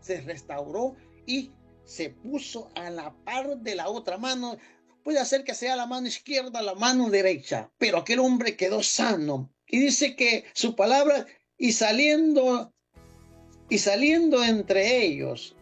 se restauró y se puso a la par de la otra mano. Puede ser que sea la mano izquierda, la mano derecha, pero aquel hombre quedó sano. Y dice que su palabra, y saliendo entre ellos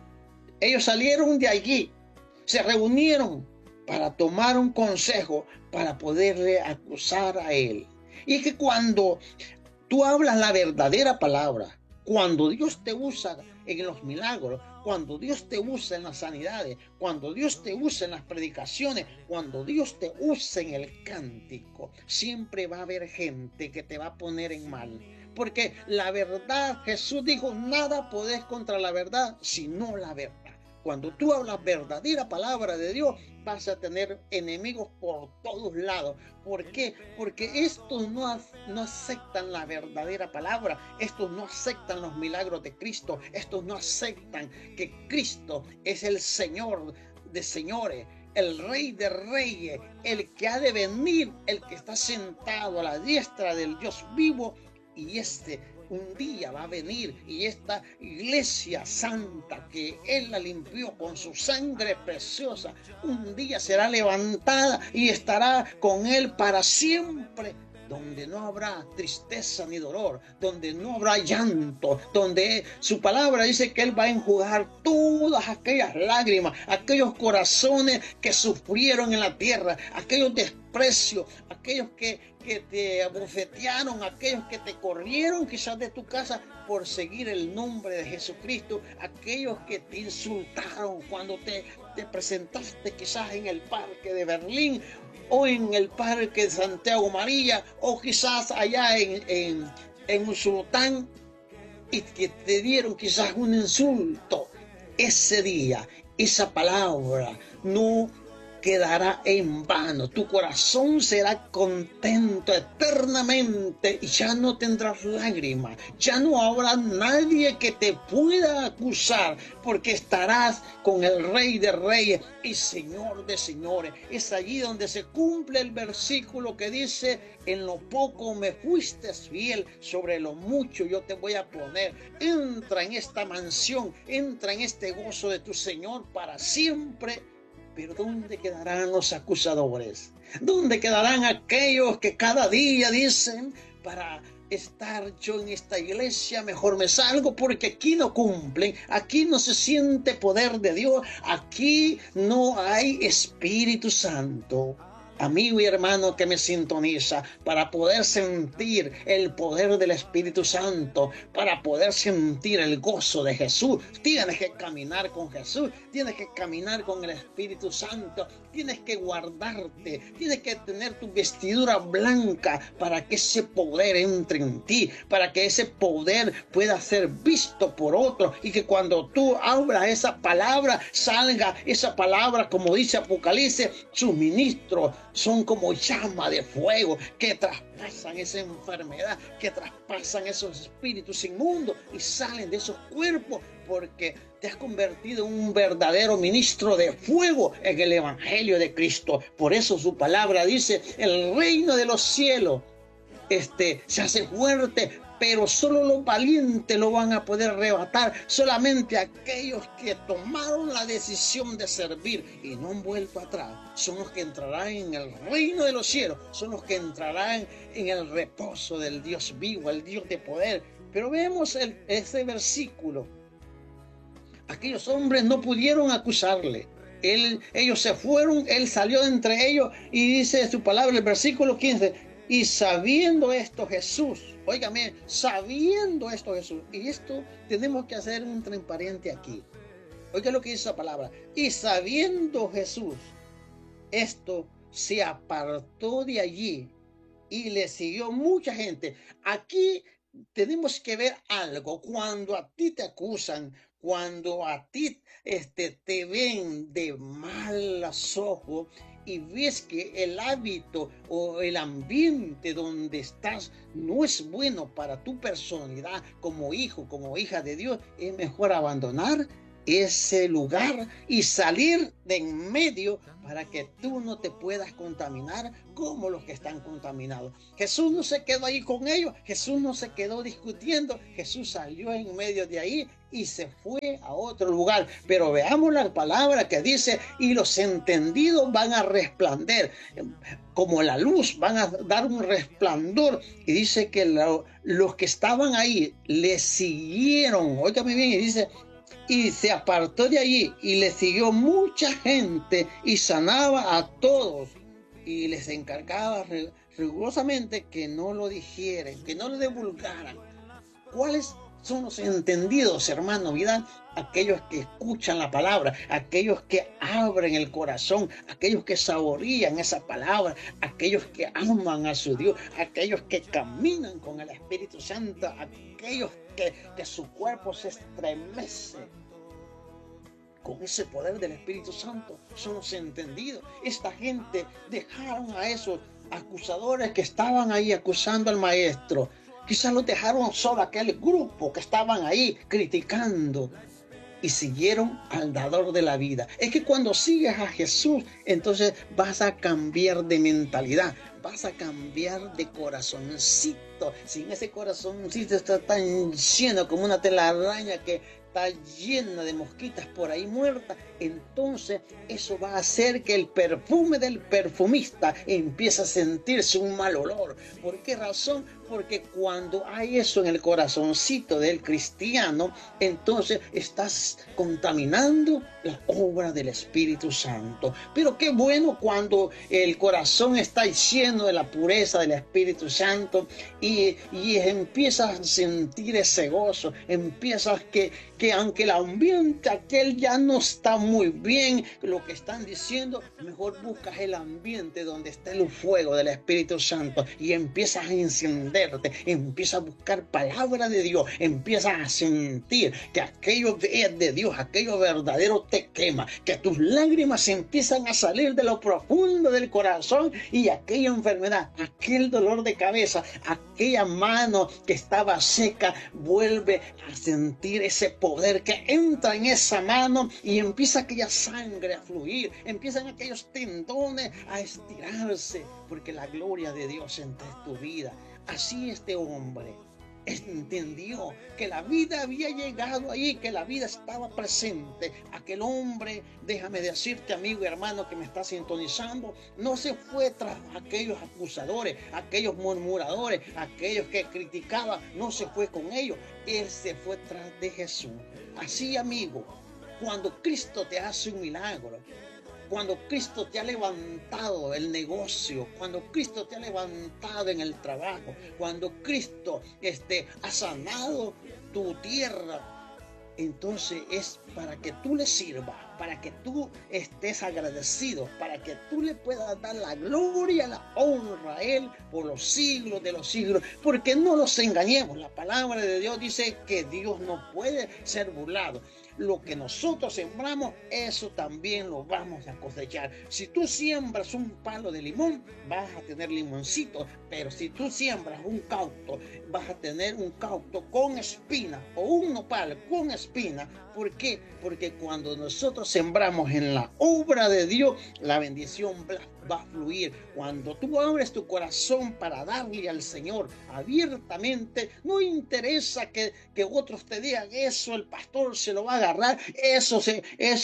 salieron de allí, se reunieron para tomar un consejo para poderle acusar a él. Y es que cuando tú hablas la verdadera palabra, cuando Dios te usa en los milagros, cuando Dios te usa en las sanidades, cuando Dios te usa en las predicaciones, cuando Dios te usa en el cántico, siempre va a haber gente que te va a poner en mal. Porque la verdad, Jesús dijo, nada podés contra la verdad, sino la verdad. Cuando tú hablas verdadera palabra de Dios, vas a tener enemigos por todos lados. ¿Por qué? Porque estos no aceptan la verdadera palabra. Estos no aceptan los milagros de Cristo. Estos no aceptan que Cristo es el Señor de señores, el Rey de reyes, el que ha de venir, el que está sentado a la diestra del Dios vivo. Y un día va a venir, y esta iglesia santa que Él la limpió con su sangre preciosa, un día será levantada y estará con Él para siempre, donde no habrá tristeza ni dolor, donde no habrá llanto, donde su palabra dice que Él va a enjugar todas aquellas lágrimas, aquellos corazones que sufrieron en la tierra, aquellos desprecios, aquellos que te abofetearon, aquellos que te corrieron quizás de tu casa por seguir el nombre de Jesucristo, aquellos que te insultaron cuando te presentaste quizás en el parque de Berlín o en el parque de Santiago María o quizás allá en Usulután, y que te dieron quizás un insulto. Ese día, esa palabra no quedará en vano. Tu corazón será contento eternamente y ya no tendrás lágrimas. Ya no habrá nadie que te pueda acusar, porque estarás con el Rey de reyes y Señor de señores. Es allí donde se cumple el versículo que dice: en lo poco me fuiste fiel, sobre lo mucho yo te voy a poner. Entra en esta mansión, entra en este gozo de tu Señor para siempre. Pero ¿dónde quedarán los acusadores? ¿Dónde quedarán aquellos que cada día dicen: para estar yo en esta iglesia mejor me salgo, porque aquí no cumplen, aquí no se siente poder de Dios, aquí no hay Espíritu Santo? Amigo y hermano que me sintoniza, para poder sentir el poder del Espíritu Santo, para poder sentir el gozo de Jesús, tienes que caminar con Jesús, tienes que caminar con el Espíritu Santo, tienes que guardarte, tienes que tener tu vestidura blanca para que ese poder entre en ti, para que ese poder pueda ser visto por otros, y que cuando tú hablas esa palabra, salga esa palabra, como dice Apocalipsis, sus ministros son como llama de fuego que traspasan esa enfermedad, que traspasan esos espíritus inmundos y salen de esos cuerpos, porque te has convertido en un verdadero ministro de fuego en el Evangelio de Cristo. Por eso su palabra dice: el reino de los cielos se hace fuerte, pero solo los valientes lo van a poder arrebatar. Solamente aquellos que tomaron la decisión de servir y no han vuelto atrás son los que entrarán en el reino de los cielos, son los que entrarán en el reposo del Dios vivo, el Dios de poder. Pero vemos ese versículo. Aquellos hombres no pudieron acusarle. Ellos se fueron, él salió de entre ellos, y dice su palabra, el versículo 15: y sabiendo esto Jesús, óigame, sabiendo esto Jesús, y esto tenemos que hacer un transparente aquí. Oiga lo que dice esa palabra: y sabiendo Jesús esto, se apartó de allí y le siguió mucha gente. Aquí tenemos que ver algo. Cuando a ti te acusan, cuando a ti te ven de malos ojos y ves que el hábito o el ambiente donde estás no es bueno para tu personalidad como hijo, como hija de Dios, es mejor abandonar ese lugar y salir de en medio para que tú no te puedas contaminar como los que están contaminados. Jesús no se quedó ahí con ellos, Jesús no se quedó discutiendo, Jesús salió en medio de ahí y se fue a otro lugar. Pero veamos la palabra que dice: y los entendidos van a resplandecer como la luz, van a dar un resplandor. Y dice que los que estaban ahí le siguieron. Óigame bien, y dice: y se apartó de allí y le siguió mucha gente y sanaba a todos y les encargaba rigurosamente que no lo dijeran, que no lo divulgaran. ¿Cuáles son los entendidos, hermano Vidal? Aquellos que escuchan la palabra, aquellos que abren el corazón, aquellos que saborean esa palabra, aquellos que aman a su Dios, aquellos que caminan con el Espíritu Santo, aquellos que su cuerpo se estremece con ese poder del Espíritu Santo. Son los entendidos. Esta gente dejaron a esos acusadores que estaban ahí acusando al maestro. Quizás los dejaron solo aquel grupo que estaban ahí criticando y siguieron al dador de la vida. Es que cuando sigues a Jesús, entonces vas a cambiar de mentalidad, vas a cambiar de corazoncito. Sin ese corazoncito está tan lleno como una telaraña que está llena de mosquitas por ahí muertas, entonces eso va a hacer que el perfume del perfumista empiece a sentirse un mal olor. ¿Por qué razón? Porque cuando hay eso en el corazoncito del cristiano, entonces estás contaminando la obra del Espíritu Santo. Pero qué bueno cuando el corazón está lleno de la pureza del Espíritu Santo y empiezas a sentir ese gozo, empiezas que aunque el ambiente aquel ya no está muy bien, lo que están diciendo, mejor buscas el ambiente donde está el fuego del Espíritu Santo y empiezas a encenderte, empiezas a buscar palabra de Dios, empiezas a sentir que aquello es de Dios, aquello verdadero te quema, que tus lágrimas empiezan a salir de lo profundo del corazón y aquella enfermedad, aquel dolor de cabeza, aquella mano que estaba seca, vuelve a sentir ese poder que entra en esa mano y empieza aquella sangre a fluir, empiezan aquellos tendones a estirarse, porque la gloria de Dios entra en tu vida. Así este hombre entendió que la vida había llegado ahí, que la vida estaba presente. Aquel hombre, déjame decirte, amigo y hermano que me está sintonizando, no se fue tras aquellos acusadores, aquellos murmuradores, aquellos que criticaban, no se fue con ellos, él se fue tras de Jesús. Así, amigo, cuando Cristo te hace un milagro, cuando Cristo te ha levantado el negocio, cuando Cristo te ha levantado en el trabajo, cuando Cristo ha sanado tu tierra, entonces es para que tú le sirvas, para que tú estés agradecido, para que tú le puedas dar la gloria, la honra a Él por los siglos de los siglos, porque no nos engañemos, la palabra de Dios dice que Dios no puede ser burlado. Lo que nosotros sembramos, eso también lo vamos a cosechar. Si tú siembras un palo de limón, vas a tener limoncito, pero si tú siembras un cauto, vas a tener un cauto con espina o un nopal con espina. ¿Por qué? Porque cuando nosotros sembramos en la obra de Dios, la bendición va a fluir. Cuando tú abres tu corazón para darle al Señor abiertamente, no interesa que otros te digan eso, el pastor se lo va a agarrar, eso se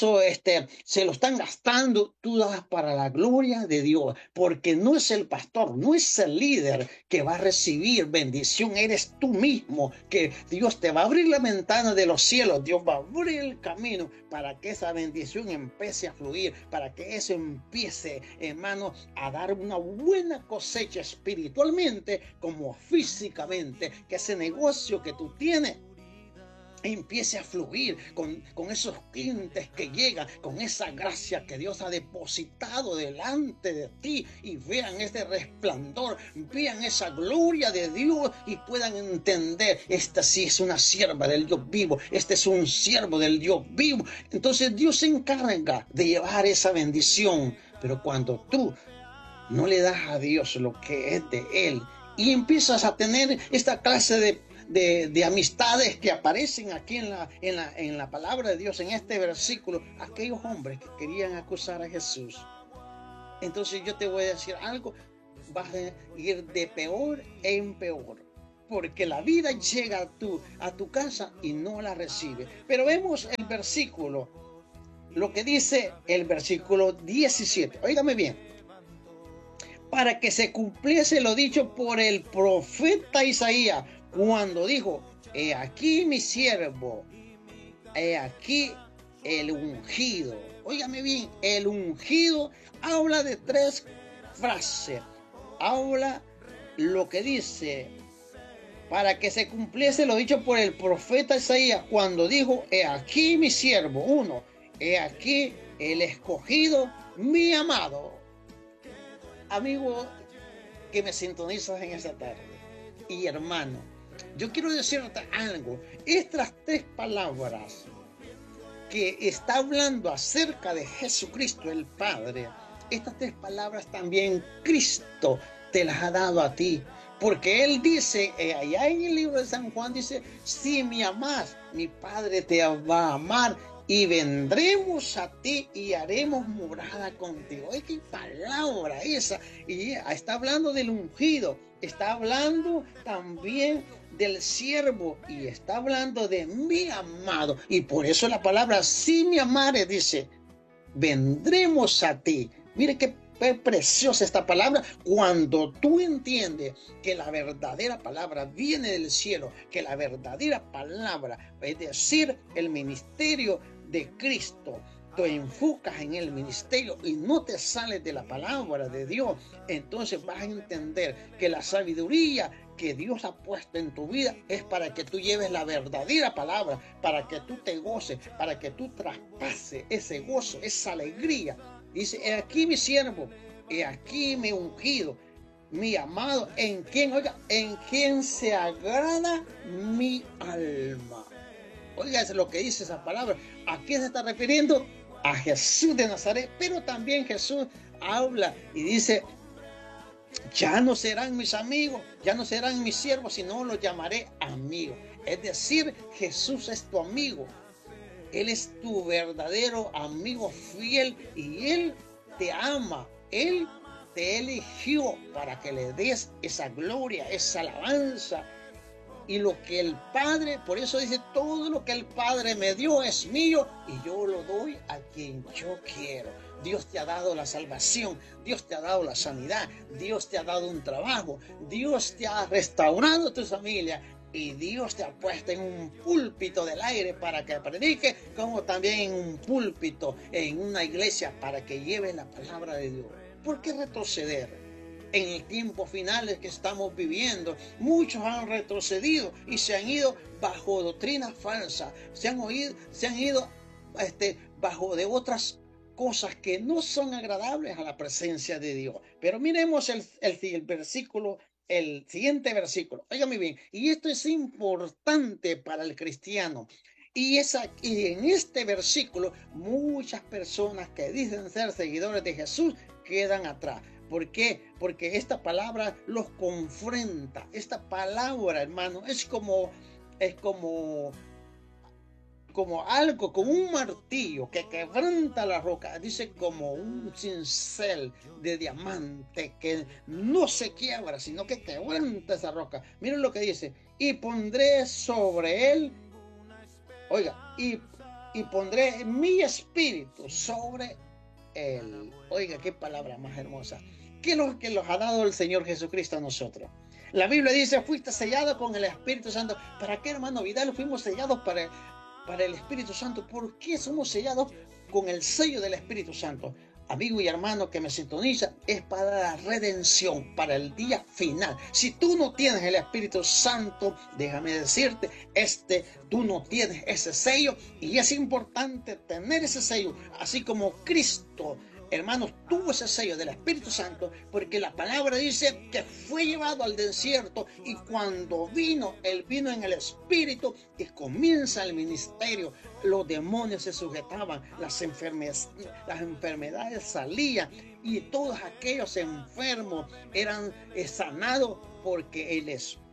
lo están gastando. Tú das para la gloria de Dios, porque no es el pastor, no es el líder que va a recibir bendición, eres tú mismo, que Dios te va a abrir la ventana de los cielos, Dios va a abrir el camino para que esa bendición empiece a fluir, para que eso empiece, hermano, a dar una buena cosecha espiritualmente como físicamente, que ese negocio que tú tienes empiece a fluir con esos clientes que llegan, con esa gracia que Dios ha depositado delante de ti, y vean ese resplandor, vean esa gloria de Dios y puedan entender, esta sí es una sierva del Dios vivo, este es un siervo del Dios vivo. Entonces Dios se encarga de llevar esa bendición, pero cuando tú no le das a Dios lo que es de Él y empiezas a tener esta clase de amistades que aparecen aquí en la palabra de Dios, en este versículo, aquellos hombres que querían acusar a Jesús. Entonces yo te voy a decir algo, vas a ir de peor en peor, porque la vida llega a tu casa y no la recibe. Pero vemos el versículo, lo que dice el versículo 17. Óigame bien. Para que se cumpliese lo dicho por el profeta Isaías, cuando dijo: he aquí mi siervo, he aquí el ungido. Óigame bien, el ungido habla de tres frases. Habla lo que dice: para que se cumpliese lo dicho por el profeta Isaías, cuando dijo: he aquí mi siervo. Uno, he aquí el escogido, mi amado. Amigo que me sintonizas en esta tarde y hermano, yo quiero decirte algo. Estas tres palabras que está hablando acerca de Jesucristo el Padre, estas tres palabras también Cristo te las ha dado a ti, porque Él dice, allá en el libro de San Juan dice: si me amas, mi Padre te va a amar y vendremos a ti y haremos morada contigo. ¡Ay, qué palabra esa! Y está hablando del ungido, está hablando también del siervo y está hablando de mi amado. Y por eso la palabra si me amares dice: vendremos a ti. Mire qué preciosa esta palabra. Cuando tú entiendes que la verdadera palabra viene del cielo, que la verdadera palabra, es decir, el ministerio de Cristo, te enfocas en el ministerio y no te sales de la palabra de Dios, entonces vas a entender que la sabiduría que Dios ha puesto en tu vida es para que tú lleves la verdadera palabra, para que tú te goces, para que tú traspases ese gozo, esa alegría. Dice: he aquí mi siervo, he aquí mi ungido, mi amado, en quien se agrada mi alma. Oiga, es lo que dice esa palabra. ¿A quién se está refiriendo? A Jesús de Nazaret. Pero también Jesús habla y dice: ya no serán mis amigos, ya no serán mis siervos, sino los llamaré amigos. Es decir, Jesús es tu amigo. Él es tu verdadero amigo fiel y Él te ama. Él te eligió para que le des esa gloria, esa alabanza. Y lo que el Padre, por eso dice: todo lo que el Padre me dio es mío y yo lo doy a quien yo quiero. Dios te ha dado la salvación, Dios te ha dado la sanidad, Dios te ha dado un trabajo, Dios te ha restaurado tu familia y Dios te ha puesto en un púlpito del aire para que predique, como también en un púlpito en una iglesia para que lleve la palabra de Dios. ¿Por qué retroceder? En el tiempo final que estamos viviendo, muchos han retrocedido y se han ido bajo doctrinas falsas, se han ido bajo de otras cosas que no son agradables a la presencia de Dios. Pero miremos el versículo, el siguiente versículo. Óigame bien, y esto es importante para el cristiano. Y en este versículo, muchas personas que dicen ser seguidores de Jesús quedan atrás. ¿Por qué? Porque esta palabra los confronta. Esta palabra, hermano, es como algo, como un martillo que quebranta la roca. Dice: como un cincel de diamante que no se quiebra, sino que quebranta esa roca. Miren lo que dice: y pondré sobre él, oiga, y pondré mi espíritu sobre él. Oiga, qué palabra más hermosa. ¿Qué es lo que nos ha dado el Señor Jesucristo a nosotros? La Biblia dice: fuiste sellado con el Espíritu Santo. ¿Para qué, hermano Vidal, fuimos sellados para el Espíritu Santo? ¿Por qué somos sellados con el sello del Espíritu Santo? Amigo y hermano que me sintoniza, es para la redención, para el día final. Si tú no tienes el Espíritu Santo, déjame decirte, tú no tienes ese sello, y es importante tener ese sello, así como Cristo, hermanos, tuvo ese sello del Espíritu Santo, porque la palabra dice que fue llevado al desierto y cuando él vino en el Espíritu y comienza el ministerio. Los demonios se sujetaban, las enfermedades salían y todos aquellos enfermos eran sanados porque el Espíritu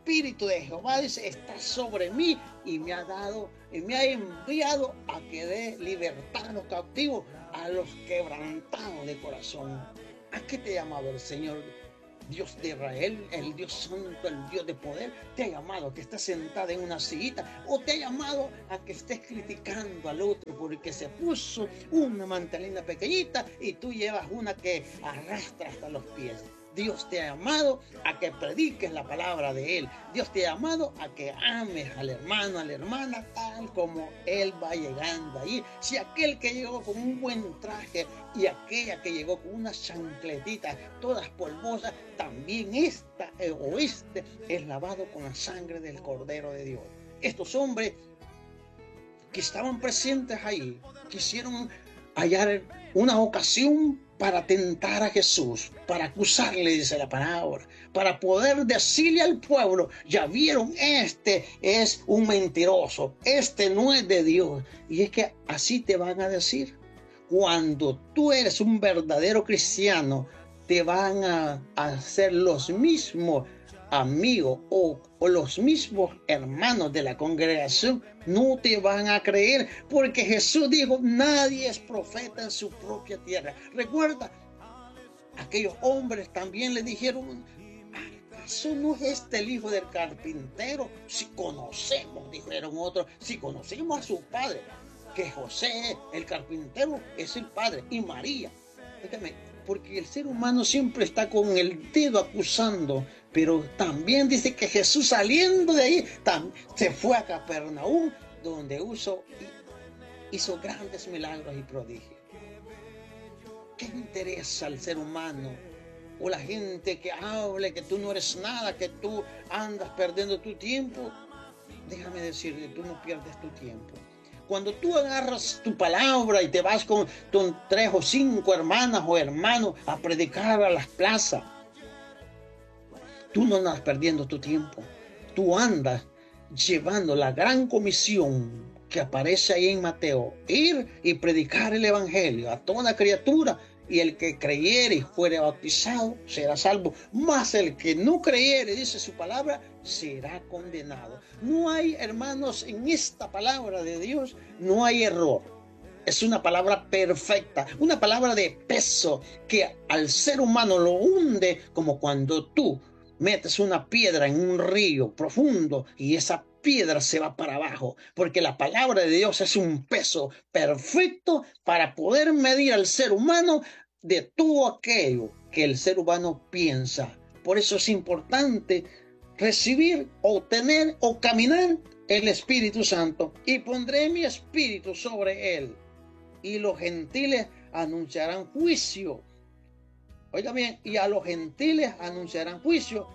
Espíritu de Jehová, dice, está sobre mí y me ha dado y me ha enviado a que dé libertad a los cautivos, a los quebrantados de corazón. ¿A qué te ha llamado el Señor? Dios de Israel, el Dios santo, el Dios de poder, te ha llamado a que estés sentada en una sillita, o te ha llamado a que estés criticando al otro porque se puso una mantelina pequeñita y tú llevas una que arrastra hasta los pies. Dios te ha llamado a que prediques la palabra de Él. Dios te ha llamado a que ames al hermano, a la hermana, tal como Él va llegando allí. Si aquel que llegó con un buen traje y aquella que llegó con unas chancletitas todas polvosas, también esta o este es lavado con la sangre del Cordero de Dios. Estos hombres que estaban presentes ahí quisieron hallar una ocasión para tentar a Jesús, para acusarle, dice la palabra, para poder decirle al pueblo, ya vieron, este es un mentiroso, este no es de Dios. Y es que así te van a decir. Cuando tú eres un verdadero cristiano, te van a hacer los mismos amigos o los mismos hermanos de la congregación no te van a creer, porque Jesús dijo, nadie es profeta en su propia tierra. Recuerda, aquellos hombres también le dijeron, ¿acaso no es este el hijo del carpintero? Si conocemos, dijeron otros, si conocemos a su padre, que José, el carpintero, es el padre, y María. Fíjame, porque el ser humano siempre está con el dedo acusando, pero también dice que Jesús, saliendo de ahí, se fue a Capernaum, donde hizo grandes milagros y prodigios. ¿Qué interesa al ser humano? O la gente que hable que tú no eres nada, que tú andas perdiendo tu tiempo. Déjame decirte, tú no pierdes tu tiempo. Cuando tú agarras tu palabra y te vas con 3 o 5 hermanas o hermanos a predicar a las plazas, tú no andas perdiendo tu tiempo. Tú andas llevando la gran comisión que aparece ahí en Mateo, ir y predicar el evangelio a toda criatura, y el que creyere y fuere bautizado será salvo, mas el que no creyere, dice su palabra, será condenado. No hay, hermanos, en esta palabra de Dios no hay error. Es una palabra perfecta, una palabra de peso que al ser humano lo hunde, como cuando tú metes una piedra en un río profundo y esa piedra se va para abajo, porque la palabra de Dios es un peso perfecto para poder medir al ser humano de todo aquello que el ser humano piensa. Por eso es importante recibir o tener o caminar el Espíritu Santo. Y pondré mi espíritu sobre él, y los gentiles anunciarán juicio. Oiga bien, y a los gentiles anunciarán juicio,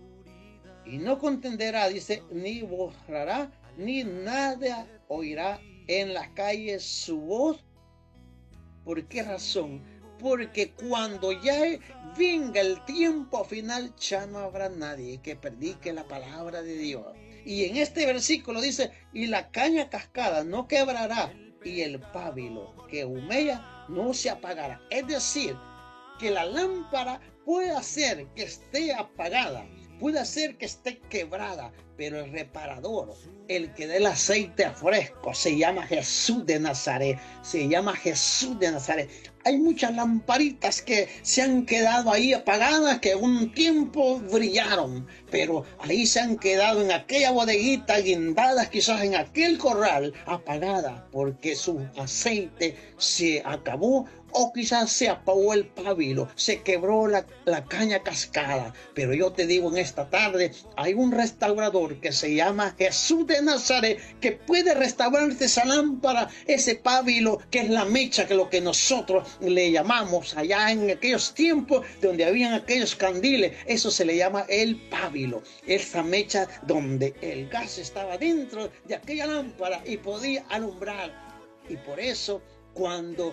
y no contenderá, dice, ni borrará, ni nada oirá en las calles su voz. ¿Por qué razón? Porque cuando ya venga el tiempo final, ya no habrá nadie que predique la palabra de Dios. Y en este versículo dice, y la caña cascada no quebrará, y el pábilo que humea no se apagará. Es decir, que la lámpara puede hacer que esté apagada, puede hacer que esté quebrada, pero el reparador, el que dé el aceite fresco, se llama Jesús de Nazaret. Se llama Jesús de Nazaret. Hay muchas lamparitas que se han quedado ahí apagadas, que un tiempo brillaron, pero ahí se han quedado en aquella bodeguita, guindadas quizás en aquel corral, apagadas, porque su aceite se acabó, o quizás se apagó el pábilo, se quebró la caña cascada. Pero yo te digo en esta tarde, hay un restaurador que se llama Jesús de Nazaret, que puede restaurarte esa lámpara, ese pábilo, que es la mecha, que es lo que nosotros le llamamos allá en aquellos tiempos donde habían aquellos candiles. Eso se le llama el pábilo, esa mecha donde el gas estaba dentro de aquella lámpara y podía alumbrar. Y por eso, cuando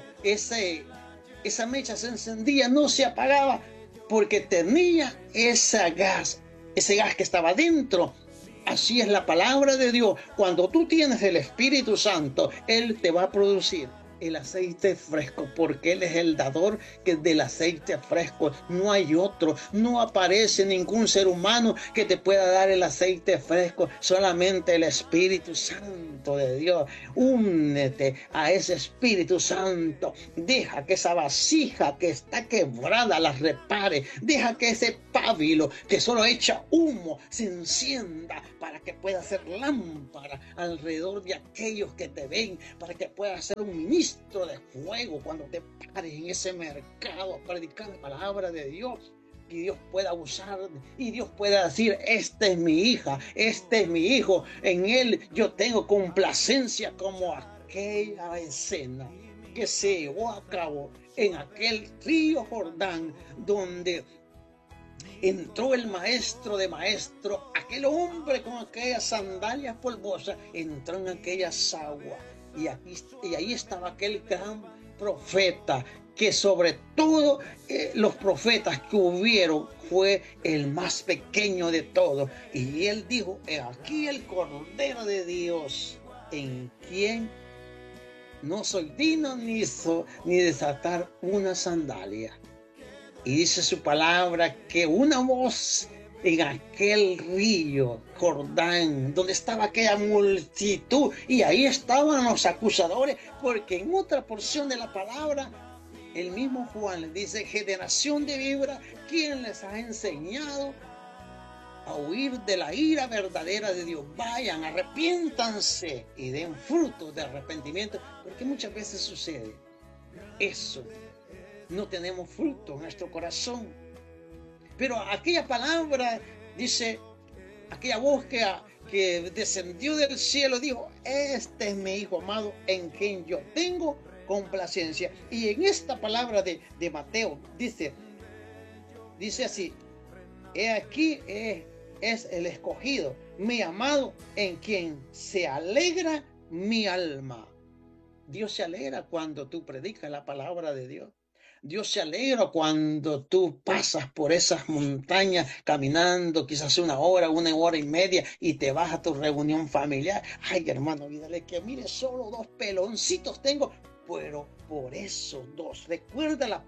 esa mecha se encendía, no se apagaba, porque tenía ese gas que estaba dentro. Así es la palabra de Dios. Cuando tú tienes el Espíritu Santo, Él te va a producir el aceite fresco, porque Él es el dador del aceite fresco. No hay otro, no aparece ningún ser humano que te pueda dar el aceite fresco, solamente el Espíritu Santo de Dios. Únete a ese Espíritu Santo, deja que esa vasija que está quebrada la repare, deja que ese pábilo que solo echa humo se encienda para que pueda ser lámpara alrededor de aquellos que te ven, para que pueda ser un ministro de fuego cuando te pares en ese mercado a predicar la palabra de Dios. Y Dios pueda usar, y Dios pueda decir: esta es mi hija, este es mi hijo, en él yo tengo complacencia, como aquella escena que se llevó a cabo en aquel río Jordán, donde entró el maestro de maestros, aquel hombre con aquellas sandalias polvosas, entró en aquellas aguas, y ahí estaba aquel gran profeta, que sobre todo los profetas que hubieron fue el más pequeño de todos. Y él dijo: he aquí el Cordero de Dios, en quien no soy digno ni desatar una sandalia. Y dice su palabra que una voz en aquel río Jordán, donde estaba aquella multitud, y ahí estaban los acusadores, porque en otra porción de la palabra, el mismo Juan le dice: generación de víboras, ¿quién les ha enseñado a huir de la ira verdadera de Dios? Vayan, arrepiéntanse y den frutos de arrepentimiento, porque muchas veces sucede eso. No tenemos fruto en nuestro corazón. Pero aquella palabra dice, aquella voz que descendió del cielo dijo: este es mi hijo amado, en quien yo tengo complacencia. Y en esta palabra de Mateo dice así: he aquí es el escogido, mi amado, en quien se alegra mi alma. Dios se alegra cuando tú predicas la palabra de Dios. Dios se alegra cuando tú pasas por esas montañas caminando, quizás una hora y media, y te vas a tu reunión familiar. Ay, hermano, olvídale que mire, solo 2 peloncitos tengo, pero por eso 2. Recuerda la